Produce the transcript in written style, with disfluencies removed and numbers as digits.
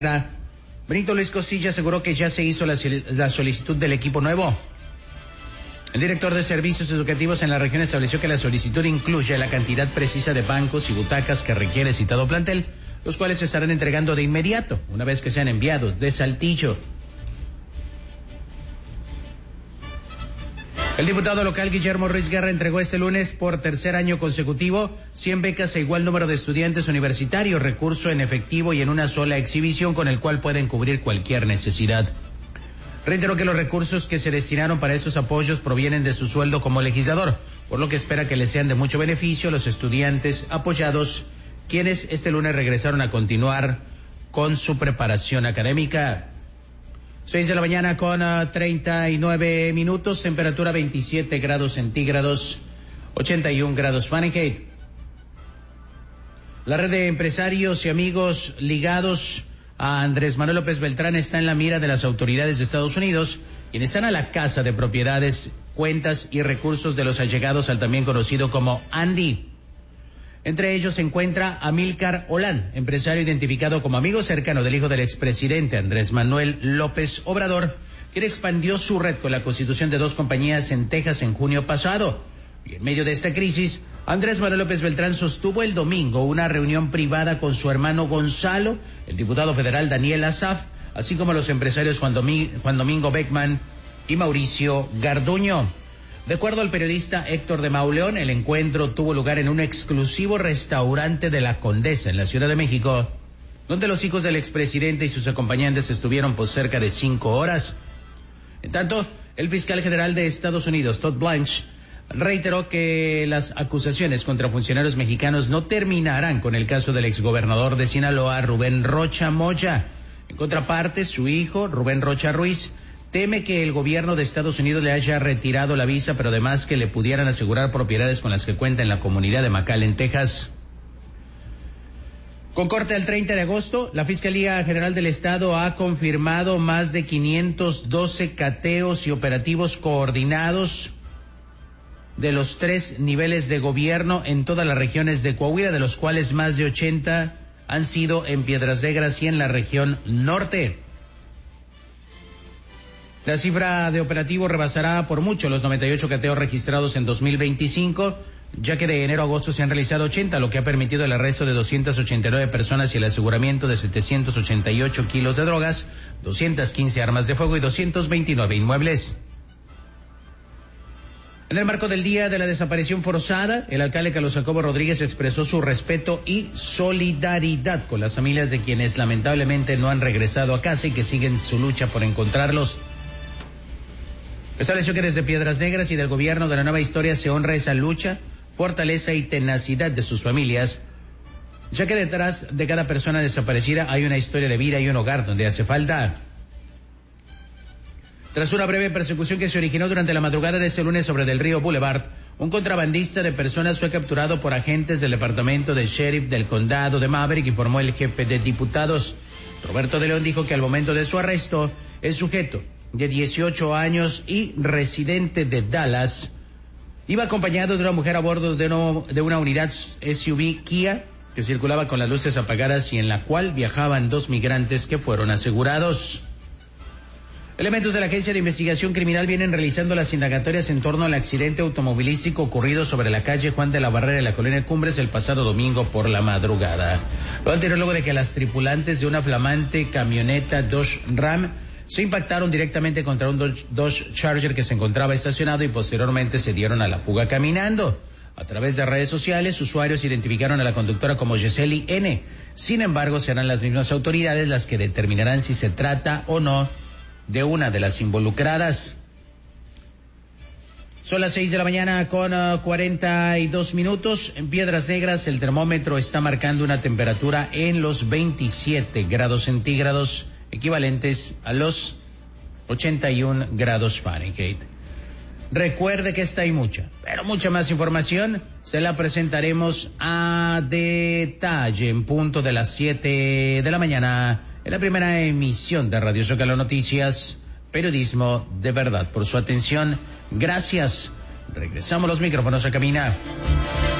Benito Luis Costilla aseguró que ya se hizo la solicitud del equipo nuevo. El director de Servicios Educativos en la región estableció que la solicitud incluye la cantidad precisa de bancos y butacas que requiere citado plantel, los cuales se estarán entregando de inmediato, una vez que sean enviados de Saltillo. El diputado local Guillermo Ruiz Guerra entregó este lunes por tercer año consecutivo 100 becas a igual número de estudiantes universitarios, recurso en efectivo y en una sola exhibición con el cual pueden cubrir cualquier necesidad. Reiteró que los recursos que se destinaron para esos apoyos provienen de su sueldo como legislador, por lo que espera que les sean de mucho beneficio a los estudiantes apoyados, quienes este lunes regresaron a continuar con su preparación académica. 6 de la mañana con 39 minutos, temperatura 27 grados centígrados, 81 grados Fahrenheit. La red de empresarios y amigos ligados a Andrés Manuel López Beltrán está en la mira de las autoridades de Estados Unidos, quienes están a la caza de propiedades, cuentas y recursos de los allegados al también conocido como Andy. Entre ellos se encuentra Amílcar Olán, empresario identificado como amigo cercano del hijo del expresidente Andrés Manuel López Obrador, quien expandió su red con la constitución de 2 compañías en Texas en junio pasado. Y en medio de esta crisis, Andrés Manuel López Beltrán sostuvo el domingo una reunión privada con su hermano Gonzalo, el diputado federal Daniel Asaf, así como los empresarios Juan Domingo Beckman y Mauricio Garduño. De acuerdo al periodista Héctor de Mauleón, el encuentro tuvo lugar en un exclusivo restaurante de La Condesa, en la Ciudad de México, donde los hijos del expresidente y sus acompañantes estuvieron por cerca de 5 horas. En tanto, el fiscal general de Estados Unidos, Todd Blanche, reiteró que las acusaciones contra funcionarios mexicanos no terminarán con el caso del exgobernador de Sinaloa, Rubén Rocha Moya. En contraparte, su hijo, Rubén Rocha Ruiz, teme que el gobierno de Estados Unidos le haya retirado la visa, pero además que le pudieran asegurar propiedades con las que cuenta en la comunidad de McAllen, Texas. Con corte al 30 de agosto, la Fiscalía General del Estado ha confirmado más de 512 cateos y operativos coordinados de los 3 niveles de gobierno en todas las regiones de Coahuila, de los cuales más de 80 han sido en Piedras Negras y en la región norte. La cifra de operativo rebasará por mucho los 98 cateos registrados en 2025, ya que de enero a agosto se han realizado 80, lo que ha permitido el arresto de 289 personas y el aseguramiento de 788 kilos de drogas, 215 armas de fuego y 229 inmuebles. En el marco del Día de la Desaparición Forzada, el alcalde Carlos Jacobo Rodríguez expresó su respeto y solidaridad con las familias de quienes lamentablemente no han regresado a casa y que siguen su lucha por encontrarlos. Estableció que desde Piedras Negras y del gobierno de la nueva historia se honra esa lucha, fortaleza y tenacidad de sus familias, ya que detrás de cada persona desaparecida hay una historia de vida y un hogar donde hace falta. Tras una breve persecución que se originó durante la madrugada de este lunes sobre Del Río Boulevard, un contrabandista de personas fue capturado por agentes del departamento de sheriff del condado de Maverick, informó el jefe de diputados. Roberto de León dijo que al momento de su arresto, el sujeto, de 18 años y residente de Dallas, iba acompañado de una mujer a bordo de una unidad SUV Kia que circulaba con las luces apagadas y en la cual viajaban 2 migrantes que fueron asegurados. Elementos de la Agencia de Investigación Criminal vienen realizando las indagatorias en torno al accidente automovilístico ocurrido sobre la calle Juan de la Barrera en la colonia Cumbres el pasado domingo por la madrugada. Lo anterior luego de que las tripulantes de una flamante camioneta Dodge Ram se impactaron directamente contra un Dodge Charger que se encontraba estacionado y posteriormente se dieron a la fuga caminando. A través de redes sociales, usuarios identificaron a la conductora como Yeseli N. Sin embargo, serán las mismas autoridades las que determinarán si se trata o no de una de las involucradas. Son las 6 de la mañana con 42 minutos. En Piedras Negras el termómetro está marcando una temperatura en los 27 grados centígrados, equivalentes a los 81 grados Fahrenheit. Recuerde que esta y mucha, pero mucha más información se la presentaremos a detalle en punto de las 7 de la mañana en la primera emisión de Radio Zócalo Noticias, periodismo de verdad. Por su atención, gracias. Regresamos los micrófonos a cabina.